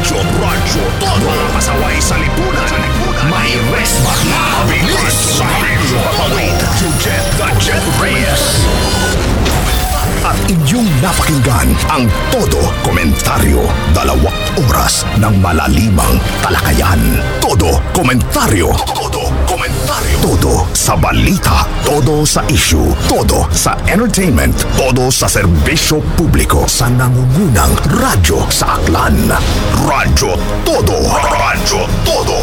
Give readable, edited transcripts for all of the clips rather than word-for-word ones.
Radyo Todo pasaway sa lipunan. May resma na bilis sa pawid to get the jet race. At inyong napakinggan ang Todo Komentaryo. 2 oras ng malalimang talakayan. Todo Komentaryo. Todo Komentaryo. Todo sa balita. Todo sa issue. Todo sa entertainment. Todo sa serbisyo publiko. Sa nangungunang radyo sa Aklan. Radyo Todo. Radyo Todo.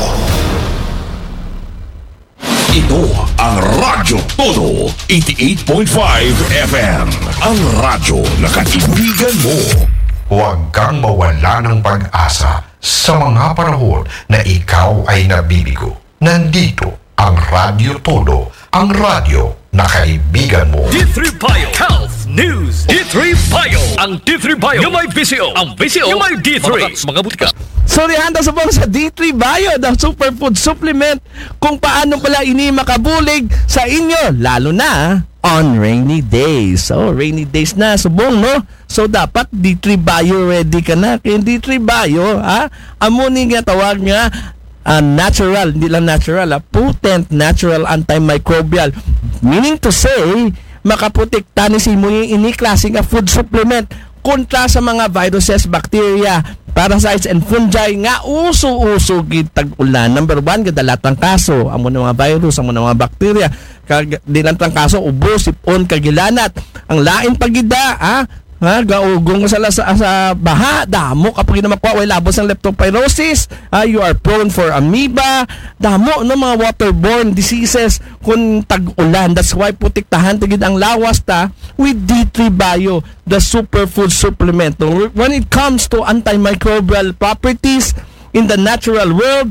Ito ang Radyo Todo 88.5 FM. Ang radyo na kaibigan mo. Huwag kang mawala ng pag-asa sa mga panahon na ikaw ay nabibigo. Nandito ang Radyo Todo, ang radyo na kaibigan mo. D3 Bio Health News. D3 Bio. Ang D3 Bio yung may VCO. Ang VCO yung may D3. Mga butika. Sorryhanda sa mga sa D3 Bio, the superfood supplement, kung paano pala ini makabulig sa inyo, lalo na on rainy days. So, rainy days na, subong, no? So, dapat D3 Bio ready ka na. Kaya D3 Bio, amunin nga tawag nga, natural, hindi lang natural, potent natural antimicrobial. Meaning to say, makaprotekta ni si mo yung ini-klase nga food supplement kontra sa mga viruses, bacteria, parasites and fungi nga uso-uso gitag ulan. Number 1, kadalatang kaso amo ng mga virus, amo ng mga bacteria, kadilatang kaso ubo, sipon, kagilanat. Ang lain pagida, gaugong sa baha, damo kapag namakwa way labos ng leptospirosis, you are prone for amoeba, damo no mga waterborne diseases kung tag-ulan. That's why putiktahan tigid ang lawas ta with D3 Bio, the superfood supplement. When it comes to antimicrobial properties in the natural world,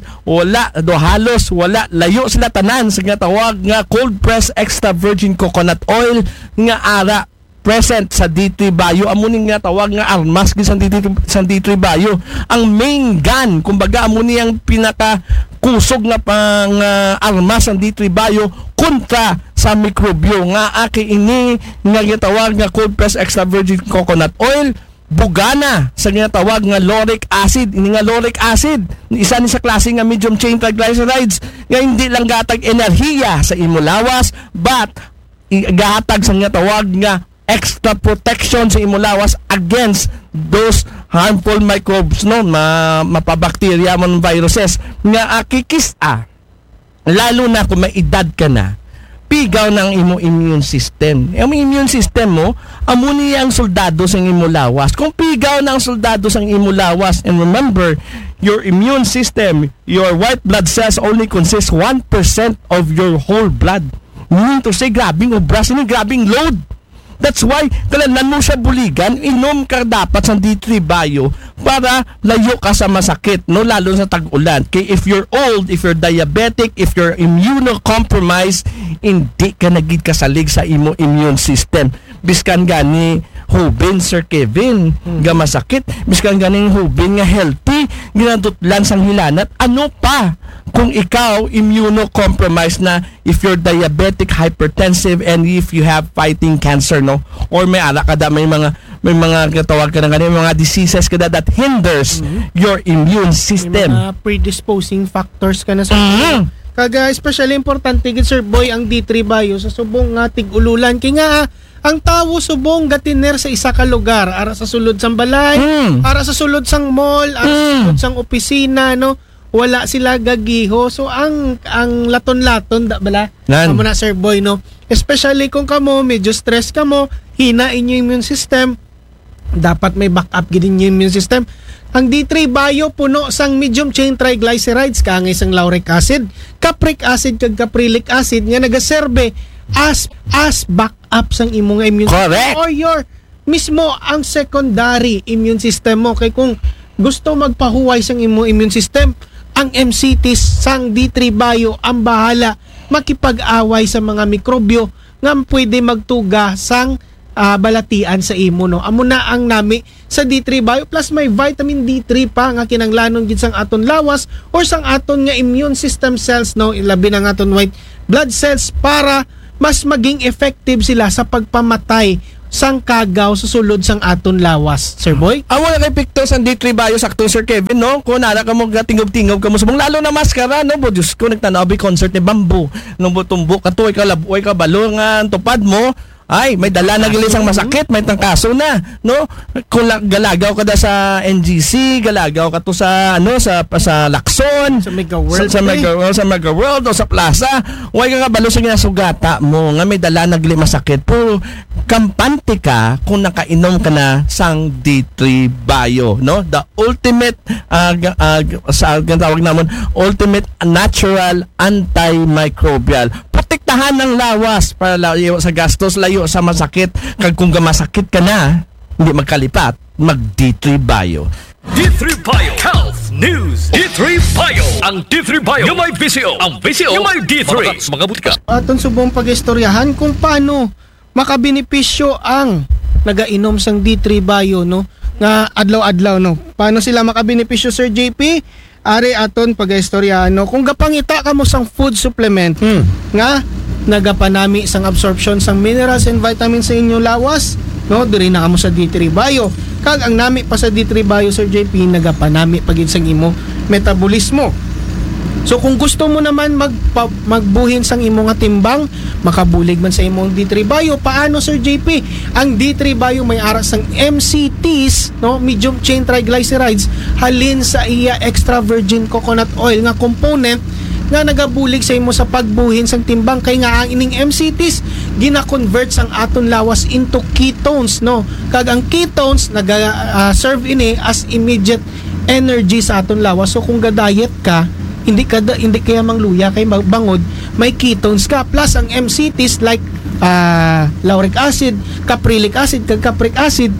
halos wala, layo sila tanan sa nga tawag nga cold press extra virgin coconut oil nga ara present sa D3 Bio. Amunin nga tawag nga armas sa D3 Bio. Ang main gun, kumbaga amunin ang pinaka kusog nga pang armas ng D3 Bio kontra sa mikrobyo nga aki ini nga gitawag nga cold press extra virgin coconut oil, bugana sa ginatawag nga lauric acid. Ini nga lauric acid, isa ni sa klase nga medium chain triglycerides nga hindi lang gatag enerhiya sa imulawas, but gatag sa ginatawag nga extra protection sa imulawas against those harmful microbes, no, mapabakterya mo ng viruses nga kikis lalo na kung may edad ka na, pigaw ng imo immune system. Ang immune system mo amuni ang soldado sa imulawas. Kung pigaw ng soldado sa imulawas, and remember, your immune system, your white blood cells only consist 1% of your whole blood. Meaning to say, grabing obras, grabing load. That's why, kailangan mo siya buligan, inom ka dapat sa D3 Bio para layo ka sa masakit, no? Lalo sa tag-ulan. Kaya if you're old, if you're diabetic, if you're immunocompromised, hindi ka nagid kasalig sa imo immune system. Biskan gani hubin, Sir Kevin, nga masakit. Biskan gani hubin nga healthy, ginadutlan sang hilanat. Ano pa kung ikaw immunocompromised na, if you're diabetic, hypertensive, and if you have fighting cancer, no? Or may ala ka da, may mga katawag ka na ganyan, mga diseases ka da that hinders your immune system. May mga predisposing factors ka na sa kaga especially importante gid Sir Boy ang D3 Bio sa subong nga tig-ululan kay nga ang tawo subong gatiner sa isa ka lugar, ara sa sulod sang balay, ara sa sulod sang mall, ara sa sulod sang opisina, no? Wala sila gagiho. So ang laton-laton da bala. Amo na Sir Boy, no? Especially kung kamo medyo stress kamo, hina inyo immune system, dapat may backup gid inyo immune system. Ang D3 Bio puno sang medium chain triglycerides kangay sang lauric acid, capric acid kag caprylic acid nga nagaserbe as backup sang imong immune system or your mismo ang secondary immune system mo. Kay kung gusto magpahuway sang imong immune system, ang MCTs sang D3 Bio ang bahala makipag-away sa mga mikrobyo nga pwede magtuga sang balatian sa imo, no? Amo na ang nami sa D3 Bio, plus may vitamin D3 pa nga kinanglanon gid sang aton lawas or sang aton nga immune system cells, no? Ilabi na nga aton white blood cells para mas maging effective sila sa pagpamatay sang kagaw sa sulod sang aton lawas, Sir Boy. Amo na kay Pictos ang D3 Bio sakto Sir Kevin no. Kung nara ka mo tingog-tingog ka mo subong lalo na maskara no. Bo Diyos ko nagtanaw concert ni Bamboo. Nung tumbok katuoy ka labuoy ka balungan tupad mo. Ay, may dala na gilis ang masakit, may tangkaso na, no? Kung galagaw ka da sa NGC, galagaw ka to sa sa Lacson, Sa Mega World, sa Mega World o sa Plaza, way ka kabalo sa ginasugata mo nga may dala na gilis masakit. Puro kampante ka kung nakainom ka na sang D3 Bio, no? The ultimate sa tawag namon, ultimate natural antimicrobial. Protektahan ng lawas para layo sa gastos, layo sa masakit. Kag kung masakit ka na, hindi magkalipat, mag D3 Bio. D3 Bio Health News. D3 Bio. Ang D3 Bio yung may VCO. Ang VCO yung may D3. Mga butika. Aton subong pag-istoryahan kung paano makabenepisyo ang nagainom sang D3 Bio, no? Nga adlaw-adlaw, no? Paano sila makabenepisyo, Sir JP? Ari aton pag-istoryahan, no? Kung gapangita ka mo sang food supplement, nga nagapanami sang absorption sang minerals and vitamins sa inyong lawas, no? Diri na kamo sa D3 Bio. Kag ang nami pa sa D3 Bio, Sir JP, nagapanami pagid sang imo metabolismo. So kung gusto mo naman magbuhin sang imo nga timbang, makabulig man sa imong D3 Bio, paano, Sir JP? Ang D3 Bio may aras sang MCTs, no, medium chain triglycerides, halin sa iya extra virgin coconut oil nga component nga nagabulig sa imo sa pagbuhin sang timbang. Kay nga ang ining MCTs gina-convert sang aton lawas into ketones, no? Kag ang ketones serve ini as immediate energy sa aton lawas. So kung ga-diet ka, hindi kaya mangluya kay bangod, may ketones ka plus ang MCTs like lauric acid, caprylic acid, kag capric acid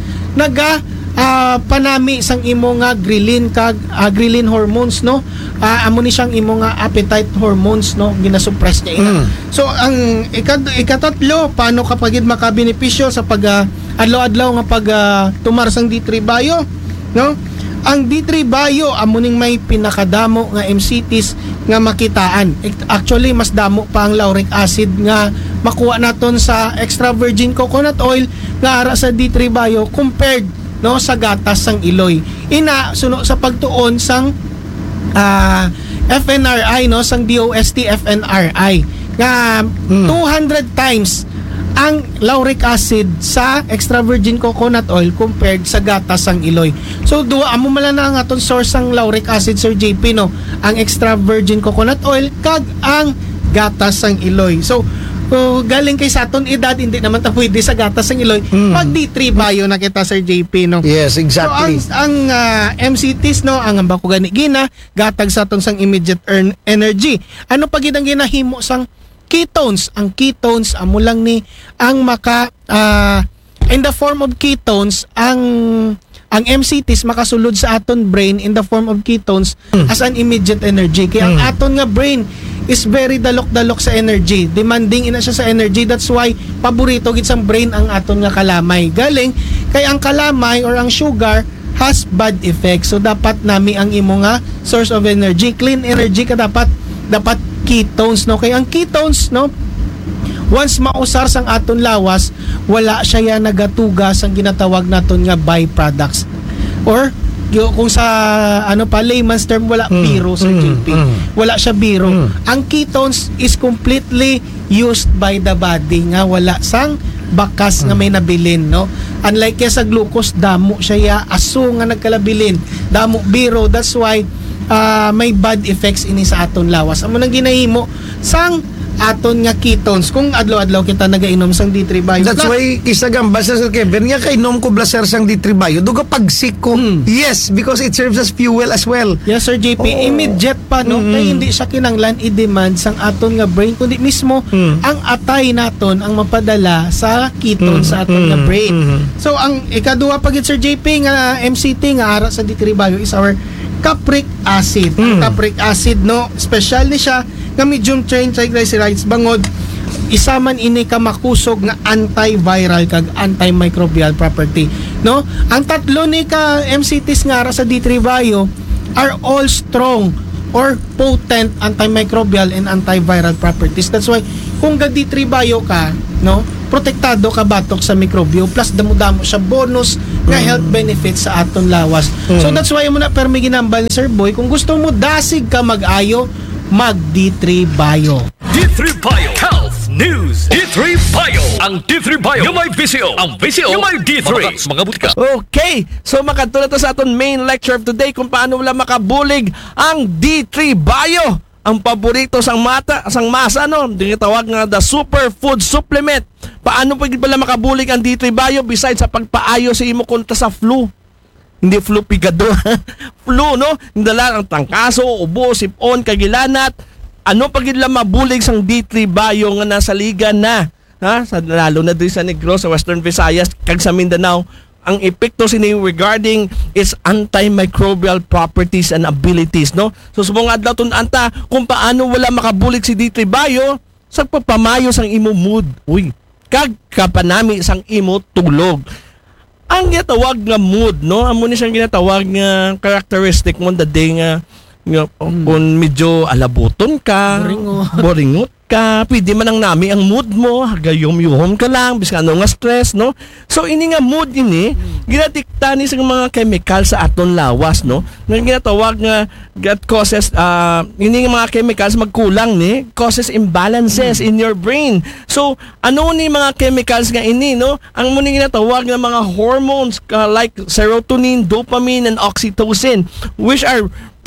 panami sang imo nga ghrelin kag ghrelin hormones, no? Amo ni siyang imo nga appetite hormones, no? Ginasuppress niya ina. So ang ikatatlo, paano kapag makabenepisyo sa pag adlaw-adlaw nga pag tumar sang D3 Bio, no? Ang D3 Bio amo ning may pinakadamo nga MCTs nga makitaan. Actually mas damo pa ang lauric acid nga makuha naton sa extra virgin coconut oil nga ara sa D3 Bio compared, no, sa gatas sang iloy. Ina suno sa pagtuon sang FNRI, no, sang DOST FNRI nga 200 times ang lauric acid sa extra virgin coconut oil compared sa gatas sang iloy. So duwa amo mala na ang aton source sang lauric acid, Sir JP, no, ang extra virgin coconut oil kag ang gatas sang iloy. So galing kay sa aton edad, hindi naman ta pwede sa gatas sang iloy. Pag D3 Bio na kita, Sir JP, no. Yes, exactly. So ang MCTs, no, ang ambako gani gina gatag sa aton sang immediate energy. Ano pa gid ang ginahimo sang ketones? Ang ketones amo lang ni ang maka in the form of ketones, ang MCTs makasulod sa aton brain in the form of ketones as an immediate energy. Kaya ang aton nga brain is very dalok-dalok sa energy. Demanding ina siya sa energy. That's why paborito gid sang brain ang aton nga kalamay. Galing kay ang kalamay or ang sugar has bad effects. So dapat nami ang imo nga source of energy, clean energy ka dapat ketones, no? Kaya ang ketones, no, once mausar sang aton lawas, wala siya nagatugas ang ginatawag naton nga byproducts. Or kung sa layman's term, wala biro, Sir JP. Wala siya biro. Ang ketones is completely used by the body, nga wala sang bakas nga may nabilin, no? Unlike kaya sa glucose, damo siya aso nga nagkalabilin, damo biro. That's why may bad effects ini sa aton lawas. Amo nang ginahimo sang aton nga ketones kung adlaw-adlaw kita nagainom sang D3 Bio. That's why kisagamba sa Sir Kevin nga kainom ko blaser sang D3 Bio duga pagsik ko. Yes, because it serves as fuel as well. Yes, Sir JP, immediate pa, no? Kaya hindi siya kinanglan i-demand sang aton nga brain, kundi mismo ang atay naton ang mapadala sa ketones sa aton nga brain. So ang ikaduha pa gid, Sir JP, nga MCT nga ara sa D3 Bio is our capric acid. Ang capric acid, no, special ni siya nga medium chain triglycerides bangod isa man ini ka makusog nga antiviral kag antimicrobial property, no. Ang tatlo ni ka MCTs nga ara sa D3 Bio are all strong or potent antimicrobial and antiviral properties. That's why kung ga D3 Bio ka, no, protektado ka batok sa mikrobyo plus damo-damo siya bonus nga health benefits sa aton lawas. So that's why mo na permi ginambal ni Sir Boy kung gusto mo dasig ka mag-ayo mag D3 Bio. D3 Bio Health News. D3 Bio. Ang D3 Bio yung may VCO. Ang VCO yung may D3. Mga butika. Okay, so makatulad to sa aton main lecture of today kung paano wala makabulig ang D3 Bio. Ang paborito sang masa no, dinitawag nga the superfood supplement. Paano pag pala makabulig ang D3 Bio besides sa pagpaayo sa imo kontra sa flu? Hindi flu pigado. Flu no, indala ang tangkaso, ubo, sipon, kagilanat. Ano pag ila mabulig sang D3 Bio nga nasa liga na, ha? Lalo na dito sa Negros, sa Western Visayas, kag sa Mindanao, ang epekto sini regarding its antimicrobial properties and abilities, no? So subong adlaw tun anta kung paano wala makabulig si D3 Bio sa pagpamayo sang imo mood. Uy, kag kapanami sang imo tulog. Ang ginatawag nga mood, no? Amo ni siyang ginatawag nga characteristic mo the day nga kung medyo alabuton ka, boringot ka, pwede man ang nami ang mood mo, gayom-yuhom ka lang, biska ano nga stress, no? So, ini nga mood ini, ginatikta ni sa mga chemical sa aton lawas, no? Nga ginatawag nga, that causes, ini nga mga chemicals magkulang ni, causes imbalances in your brain. So, ano ni mga chemicals nga ini, no? Ang muna ginatawag nga mga hormones like serotonin, dopamine, and oxytocin, which are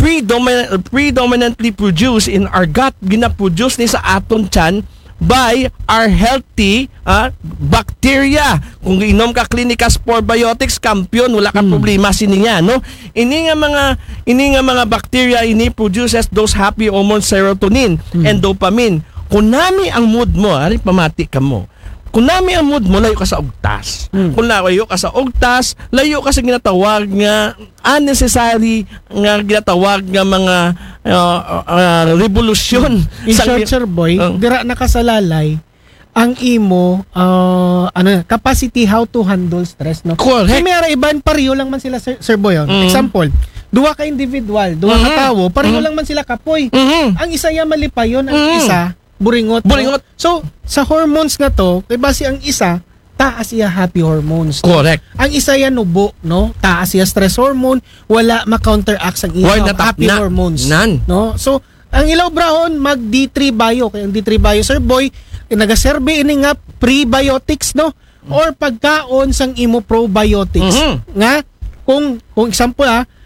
predominantly produced in our gut, ginaproduce ni sa aton tiyan by our healthy bacteria. Kung inom ka Clinicas Probiotics, kampiyon, wala ka problema sininya, no? Ini nga mga bacteria ini produces those happy hormones serotonin and dopamine. Kung nami ang mood mo, pamati ka mo. Kung nami ang mood mo, layo ka sa ugtas. Kung layo ka sa ugtas, layo ka sa ginatawag nga unnecessary nga ginatawag nga mga revolusyon. In short, Sir Boy, dira nakasalalay ang imo capacity how to handle stress, no? Correct. Kaya may iban pareho lang man sila, Sir Boy. Example, duwa ka individual, duwa ka tao, pareho lang man sila kapoy. Ang isa ya malipayon, ang isa buringot. So, sa hormones nga to, kay base ang isa, taas siya happy hormones. Correct. Ang isa yan nubo, no? Taas siya stress hormone, wala ma-counteract ang ilaw happy hormones. No? So, ang ilaw brahon, mag D3 Bio. Kaya ang D3 Bio, Sir Boy, nagaserbe ini nga prebiotics, no? Or pagkaon sang imo probiotics. Nga, kung example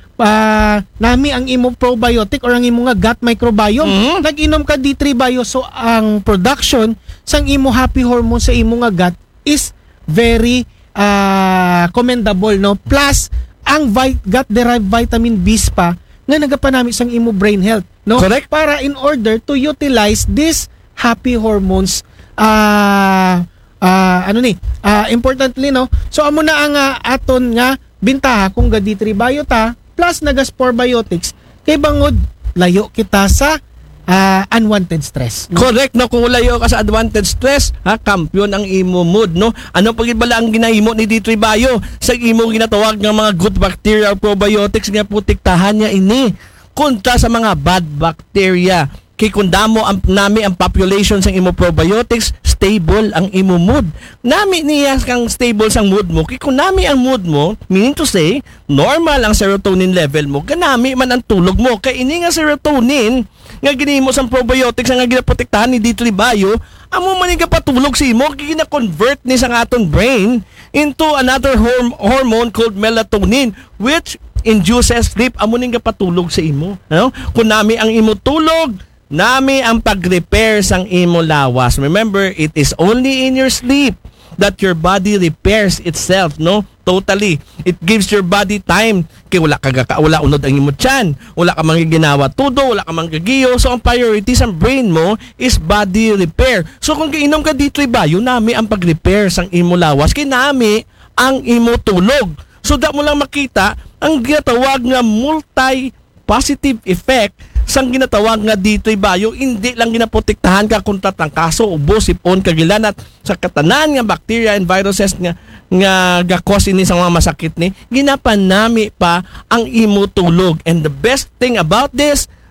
nami ang imo probiotic or ang imo nga gut microbiome, nag-inom ka D3 Bio, so ang production sang imo happy hormone sa imo nga gut is very commendable, no? Plus ang gut-derived vitamin B pa nga nagapanami sang imo brain health, no? Correct. Para in order to utilize this happy hormones importantly, no? So amo na ang aton nga bintaha kung ga D3 Bio ta plus nagas probiotics kay bangod layo kita sa unwanted stress, no? Correct, no? Kung layo ka sa unwanted stress, kampiyon ang imo mood, no? Ano pag bala ang ginahimo ni D3 Bio sa imo ginatawag nga mga good bacteria or probiotics nga protektahan niya ini kontra sa mga bad bacteria. Kay kung damo nami ang population sang imo probiotics, stable ang imo mood. Nami niya kang stable sang mood mo. Kay kung nami ang mood mo, meaning to say, normal ang serotonin level mo, ganami man ang tulog mo. Kay ini nga serotonin nga ginimo sang probiotics nga ginaprotektahan ni D3 Bio, amo man nga patulog si imo, gina-convert ni sang aton brain into another hormone called melatonin, which induces sleep. Amo ning patulog sa imo, no? Kung nami ang imo tulog, nami ang pag-repair sang imo lawas. Remember, it is only in your sleep that your body repairs itself, no? Totally. It gives your body time. Kaya wala unod ang imo tiyan. Wala ka manggiginawa tudo, wala ka manggigiyo. So, ang priority sa brain mo is body repair. So, kung kainom ka D3 Bio, nami ang pag-repair sang imo lawas. Kaya nami ang imo tulog. So, da mo lang makita ang ginatawag nga multi-positive effect sang ginatawag nga D3 Bio. Hindi lang ginaprotektahan ka kontra tangkaso, ubo, sipon, kagilanat sa katanan nga bacteria and viruses nga gakos ini sa mga masakit ni, ginapanami pa ang imo tulog. And the best thing about this,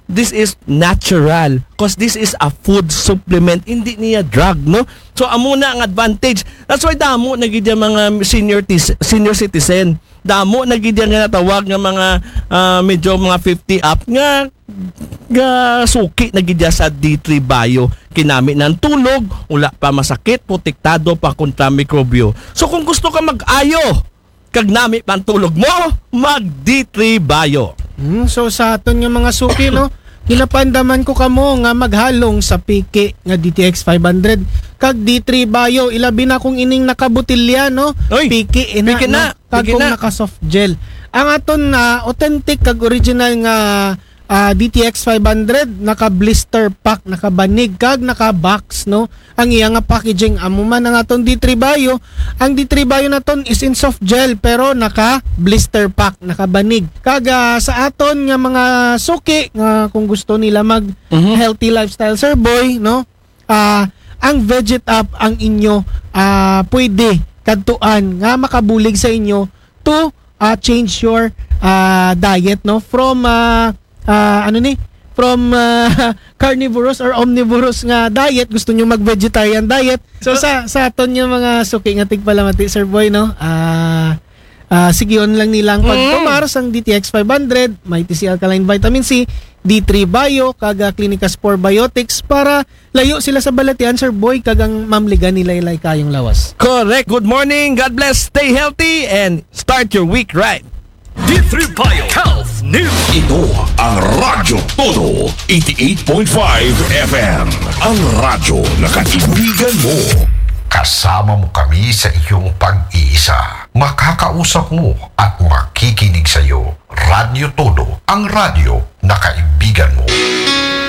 this is natural because this is a food supplement, hindi niya drug, no? So amo na ang advantage. That's why damo nagid mga senior citizen, damo nagid nga natawag nga mga medyo mga 50 up nga suki nagid sa D3 Bio, kinami ng tulog, wala pa masakit, protektado pa kontra mikrobyo. So kung gusto ka mag-ayo kag nami pang tulog mo, mag D3 Bio. So sa aton nga mga suki, no, ginapandaman ko kamo nga maghalong sa piki nga DTX 500 kag D3 Bio, ilabi na kung ining nakabutilya, no. Oy, piki ina, piki na, no? Kag piki kung na. naka soft gel. Ang aton na authentic kag original nga DTX 500 naka blister pack, naka banig kag naka box, no. Ang iya nga packaging amo man ang aton D3 Bio. Ang D3 Bio naton is in soft gel pero naka blister pack, naka banig. Kag sa aton nga mga suki nga kung gusto nila mag healthy lifestyle, Sir Boy, no. Ang Veget Up ang inyo pwede kadtuan nga makabulig sa inyo to change your diet, no, from from carnivorous or omnivorous nga diet, gusto nyo mag-vegetarian diet. So sa aton yung mga suki nga tigpalamati, Sir Boy, no, sige on lang nilang pagtumar sang DTX 500, may TC Alkaline Vitamin C, D3 Bio, kaga Clinica Spore Biotics para layo sila sa balatian, Sir Boy, kagang mamligan nila ilay kayong lawas. Correct. Good morning. God bless. Stay healthy and start your week right. D3 Bio Health News. Ito ang Radyo Todo 88.5 FM. Ang radyo na kaibigan mo. Kasama mo kami sa iyong pag-iisa. Makakausap mo at makikinig sa iyo. Radyo Todo, ang radyo na kaibigan mo.